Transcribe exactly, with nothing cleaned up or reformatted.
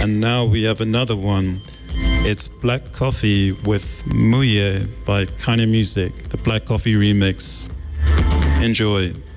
And now we have another one. It's Black Coffee with Muye by Kind of Music, the Black Coffee remix. Enjoy.